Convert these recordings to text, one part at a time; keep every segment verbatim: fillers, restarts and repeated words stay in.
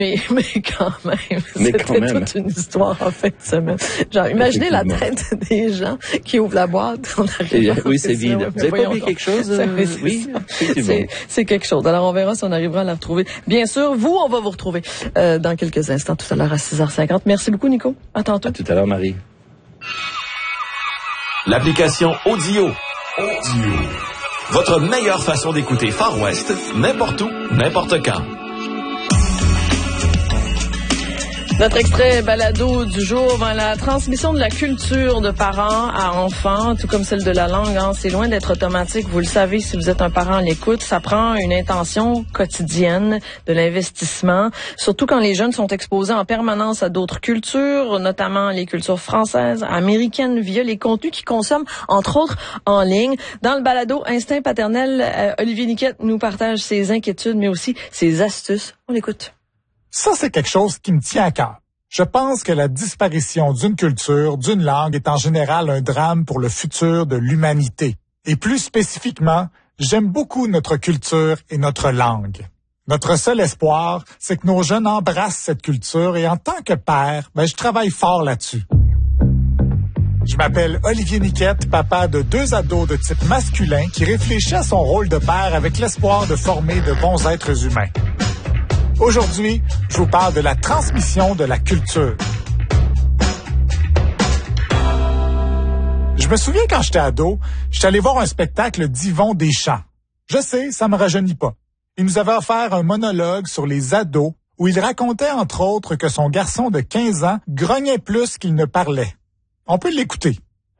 Mais, mais quand même, mais c'était quand même. toute une histoire en fin de semaine. Genre, imaginez la traite des gens qui ouvrent la boîte. On arrive Et, oui, c'est vide. Vous avez pas oublié quelque chose? Euh, c'est, oui, c'est, c'est, c'est quelque chose. Alors, on verra si on arrivera à la retrouver. Bien sûr, vous, on va vous retrouver euh, dans quelques instants, tout à l'heure à six heures cinquante. Merci beaucoup, Nico. À tantôt. À tout à l'heure, Marie. L'application Audio. Audio. Votre meilleure façon d'écouter Far West, n'importe où, n'importe quand. Notre extrait balado du jour, ben, la transmission de la culture de parents à enfants, tout comme celle de la langue, hein, c'est loin d'être automatique. Vous le savez, si vous êtes un parent à l'écoute, ça prend une intention quotidienne, de l'investissement, surtout quand les jeunes sont exposés en permanence à d'autres cultures, notamment les cultures françaises, américaines, via les contenus qu'ils consomment, entre autres, en ligne. Dans le balado Instinct paternel, euh, Olivier Niquette nous partage ses inquiétudes, mais aussi ses astuces. On l'écoute. Ça, c'est quelque chose qui me tient à cœur. Je pense que la disparition d'une culture, d'une langue est en général un drame pour le futur de l'humanité. Et plus spécifiquement, j'aime beaucoup notre culture et notre langue. Notre seul espoir, c'est que nos jeunes embrassent cette culture et en tant que père, ben, je travaille fort là-dessus. Je m'appelle Olivier Niquette, papa de deux ados de type masculin qui réfléchit à son rôle de père avec l'espoir de former de bons êtres humains. Aujourd'hui, je vous parle de la transmission de la culture. Je me souviens quand j'étais ado, j'étais allé voir un spectacle d'Yvon Deschamps. Je sais, ça me rajeunit pas. Il nous avait offert un monologue sur les ados où il racontait entre autres que son garçon de quinze ans grognait plus qu'il ne parlait. On peut l'écouter.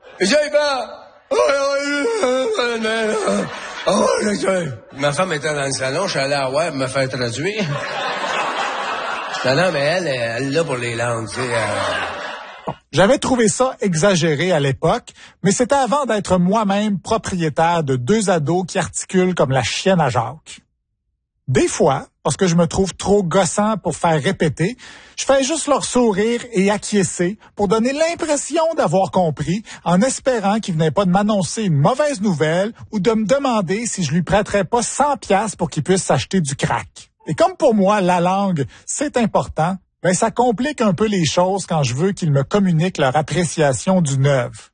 Oh, ma femme était dans le salon, je suis allé à web me faire traduire. Non, non, mais elle, elle est là pour les langues, tu sais. Euh... J'avais trouvé ça exagéré à l'époque, mais c'était avant d'être moi-même propriétaire de deux ados qui articulent comme la chienne à Jacques. Des fois, parce que je me trouve trop gossant pour faire répéter, je fais juste leur sourire et acquiescer pour donner l'impression d'avoir compris, en espérant qu'ils venaient pas de m'annoncer une mauvaise nouvelle ou de me demander si je lui prêterais pas cent piastres pour qu'ils puissent s'acheter du crack. Et comme pour moi, la langue, c'est important, ben ça complique un peu les choses quand je veux qu'ils me communiquent leur appréciation d'une œuvre.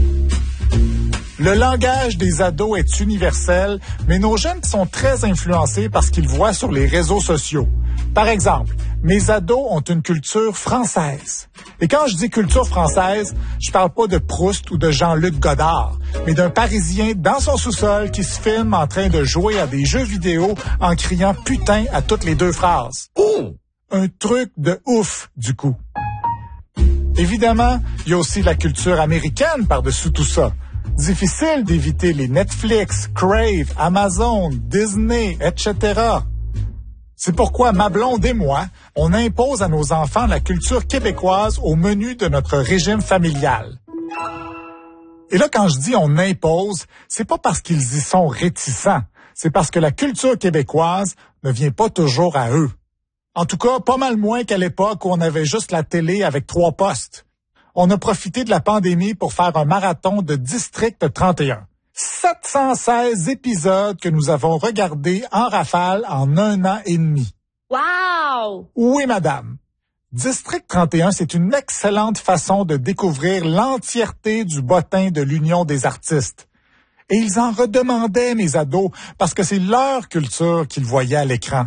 Le langage des ados est universel, mais nos jeunes sont très influencés par ce qu'ils voient sur les réseaux sociaux. Par exemple, mes ados ont une culture française. Et quand je dis culture française, je parle pas de Proust ou de Jean-Luc Godard, mais d'un Parisien dans son sous-sol qui se filme en train de jouer à des jeux vidéo en criant « putain » à toutes les deux phrases. Oh! Un truc de ouf, du coup. Évidemment, il y a aussi la culture américaine par-dessus tout ça. Difficile d'éviter les Netflix, Crave, Amazon, Disney, et cetera. C'est pourquoi ma blonde et moi, on impose à nos enfants la culture québécoise au menu de notre régime familial. Et là, quand je dis on impose, c'est pas parce qu'ils y sont réticents, c'est parce que la culture québécoise ne vient pas toujours à eux. En tout cas, pas mal moins qu'à l'époque où on avait juste la télé avec trois postes. On a profité de la pandémie pour faire un marathon de District trente et un. sept cent seize épisodes que nous avons regardés en rafale en un an et demi. Wow! Oui, madame. District trente et un, c'est une excellente façon de découvrir l'entièreté du bottin de l'Union des artistes. Et ils en redemandaient, mes ados, parce que c'est leur culture qu'ils voyaient à l'écran.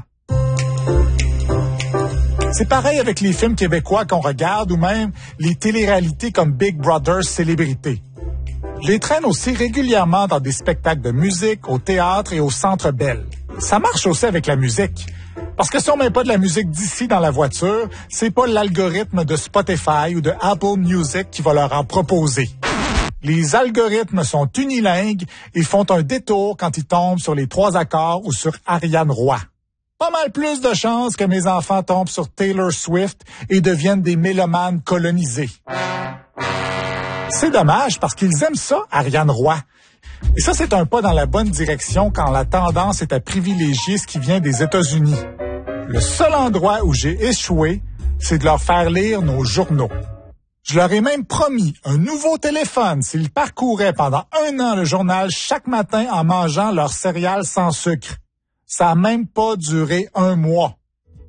C'est pareil avec les films québécois qu'on regarde ou même les téléréalités comme Big Brother Célébrité. Je les traîne aussi régulièrement dans des spectacles de musique, au théâtre et au Centre Bell. Ça marche aussi avec la musique. Parce que si on met pas de la musique d'ici dans la voiture, c'est pas l'algorithme de Spotify ou de Apple Music qui va leur en proposer. Les algorithmes sont unilingues et font un détour quand ils tombent sur les trois accords ou sur Ariane Roy. Pas mal plus de chances que mes enfants tombent sur Taylor Swift et deviennent des mélomanes colonisés. C'est dommage parce qu'ils aiment ça, Ariane Roy. Et ça, c'est un pas dans la bonne direction quand la tendance est à privilégier ce qui vient des États-Unis. Le seul endroit où j'ai échoué, c'est de leur faire lire nos journaux. Je leur ai même promis un nouveau téléphone s'ils parcouraient pendant un an le journal chaque matin en mangeant leur céréales sans sucre. Ça a même pas duré un mois.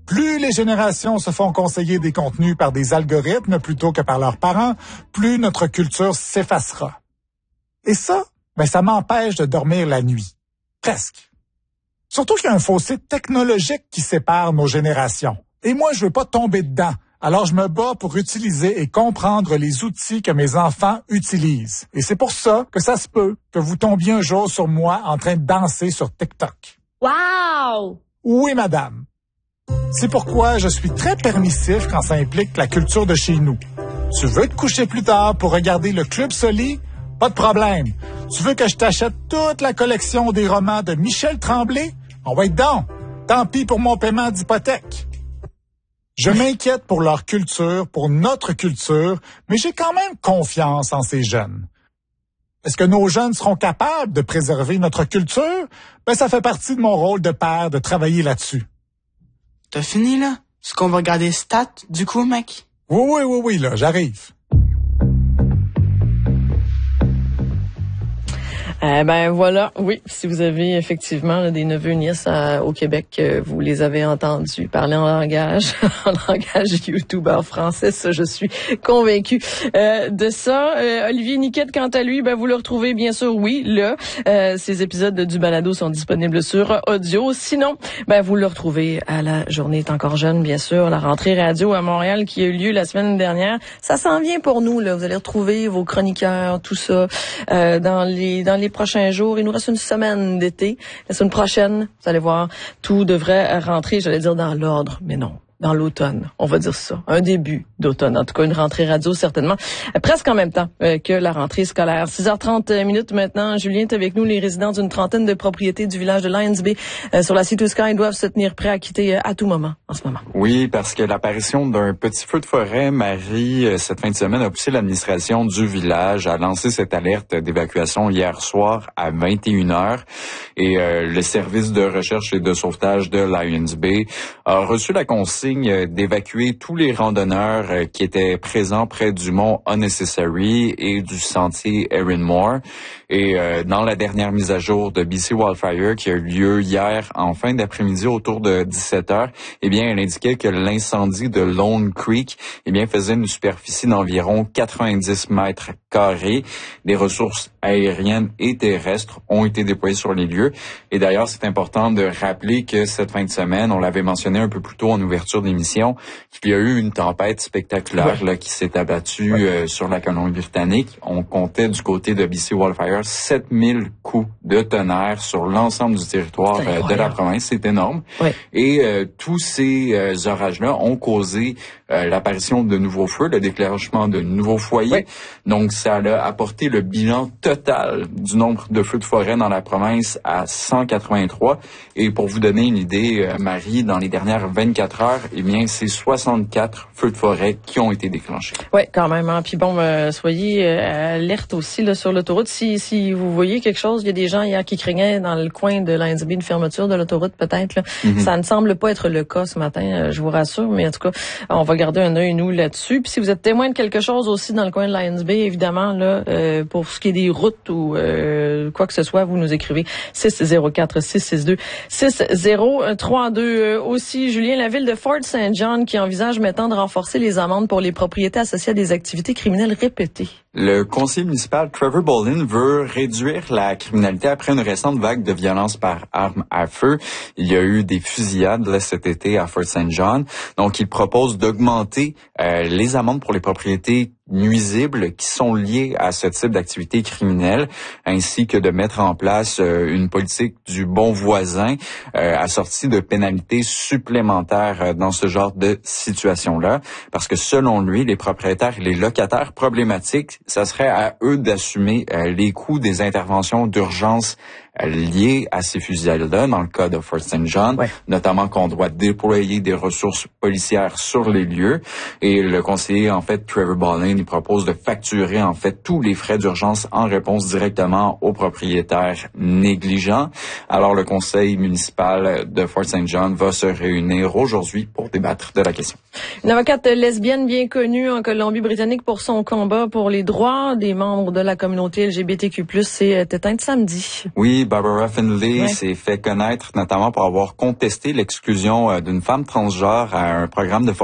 Plus les générations se font conseiller des contenus par des algorithmes plutôt que par leurs parents, plus notre culture s'effacera. Et ça, ben ça m'empêche de dormir la nuit. Presque. Surtout qu'il y a un fossé technologique qui sépare nos générations. Et moi, je veux pas tomber dedans. Alors, je me bats pour utiliser et comprendre les outils que mes enfants utilisent. Et c'est pour ça que ça se peut que vous tombiez un jour sur moi en train de danser sur TikTok. Wow! Oui, madame. C'est pourquoi je suis très permissif quand ça implique la culture de chez nous. Tu veux te coucher plus tard pour regarder le Club Soli? Pas de problème. Tu veux que je t'achète toute la collection des romans de Michel Tremblay? On va être donc. Tant pis pour mon paiement d'hypothèque. Je m'inquiète pour leur culture, pour notre culture, mais j'ai quand même confiance en ces jeunes. Est-ce que nos jeunes seront capables de préserver notre culture? Ben, ça fait partie de mon rôle de père de travailler là-dessus. T'as fini, là? Est-ce qu'on va regarder stats, du coup, mec? Oui, oui, oui, oui, là, j'arrive. Eh ben voilà, oui, si vous avez effectivement là, des neveux nièces à, au Québec, euh, vous les avez entendus parler en langage, en langage youtubeur français, ça je suis convaincue euh, de ça. Euh, Olivier Niquette, quant à lui, ben vous le retrouvez bien sûr, oui, là. Euh, ces épisodes du balado sont disponibles sur audio. Sinon, ben vous le retrouvez à la Journée est encore jeune, bien sûr, la rentrée radio à Montréal qui a eu lieu la semaine dernière. Ça s'en vient pour nous, là. Vous allez retrouver vos chroniqueurs, tout ça, euh, dans les dans les prochains jours. Il nous reste une semaine d'été. La semaine prochaine, vous allez voir, tout devrait rentrer, j'allais dire dans l'ordre, mais non, dans l'automne. On va dire ça. Un début d'automne. En tout cas, une rentrée radio, certainement. Presque en même temps euh, que la rentrée scolaire. six heures trente minutes maintenant. Julien est avec nous. Les résidents d'une trentaine de propriétés du village de Lions Bay euh, sur la Sea to Sky doivent se tenir prêts à quitter euh, à tout moment, en ce moment. Oui, parce que l'apparition d'un petit feu de forêt, Marie, euh, cette fin de semaine, a poussé l'administration du village à lancer cette alerte d'évacuation hier soir à vingt et une heures. Et euh, le service de recherche et de sauvetage de Lions Bay a reçu la consigne d'évacuer tous les randonneurs qui étaient présents près du mont Unnecessary et du sentier Erin Moore. Et euh, dans la dernière mise à jour de B C Wildfire qui a eu lieu hier en fin d'après-midi autour de dix-sept heures, eh bien, elle indiquait que l'incendie de Lone Creek, eh bien, faisait une superficie d'environ quatre-vingt-dix mètres carrés. Des ressources aériennes et terrestres ont été déployées sur les lieux. Et d'ailleurs, c'est important de rappeler que cette fin de semaine, on l'avait mentionné un peu plus tôt en ouverture d'émission, qu'il y a eu une tempête spectaculaire là, qui s'est abattue ouais. euh, sur la Colombie-Britannique. On comptait du côté de B C Wildfire sept mille coups de tonnerre sur l'ensemble du territoire euh, de la province. C'est énorme. Ouais. Et euh, tous ces euh, orages-là ont causé euh, l'apparition de nouveaux feux, le déclenchement de nouveaux foyers. Ouais. Donc, ça a apporté le bilan total du nombre de feux de forêt dans la province à cent quatre-vingt-trois. Et pour vous donner une idée, euh, Marie, dans les dernières vingt-quatre heures, eh bien, c'est soixante-quatre feux de forêt qui ont été déclenchés. Oui, quand même. Hein. Puis bon, euh, soyez euh, alerte aussi là, sur l'autoroute. Si, si vous voyez quelque chose, il y a des gens hier qui craignaient dans le coin de Lions Bay une fermeture de l'autoroute peut-être. Là. Mm-hmm. Ça ne semble pas être le cas ce matin, euh, je vous rassure. Mais en tout cas, on va garder un œil, nous, là-dessus. Puis si vous êtes témoin de quelque chose aussi dans le coin de Lions Bay, évidemment, là, euh, pour ce qui est des routes ou euh, quoi que ce soit, vous nous écrivez six zéro quatre six six deux six zéro trois deux. Euh, aussi, Julien, la ville de Fort Saint John qui envisage maintenant de renforcer les amendes pour les propriétés associées à des activités criminelles répétées. Le conseiller municipal Trevor Bolin veut réduire la criminalité après une récente vague de violence par arme à feu. Il y a eu des fusillades là, cet été à Fort Saint John. Donc, il propose d'augmenter euh, les amendes pour les propriétés nuisibles qui sont liées à ce type d'activité criminelle, ainsi que de mettre en place euh, une politique du bon voisin euh, assortie de pénalités supplémentaires euh, dans ce genre de situation-là. Parce que selon lui, les propriétaires et les locataires problématiques, ça serait à eux d'assumer euh, les coûts des interventions d'urgence liées à ces fusillades-là, dans le cas de Fort Saint John, ouais. notamment qu'on doit déployer des ressources policières sur les lieux. Et le conseiller, en fait, Trevor Bolin, il propose de facturer, en fait, tous les frais d'urgence en réponse directement aux propriétaires négligents. Alors, le conseil municipal de Fort Saint John va se réunir aujourd'hui pour débattre de la question. Une avocate lesbienne bien connue en Colombie-Britannique pour son combat pour les droits des membres de la communauté L G B T Q plus, s'est éteinte samedi. Oui, Barbara Finley Ouais. s'est fait connaître notamment pour avoir contesté l'exclusion euh, d'une femme transgenre à un programme de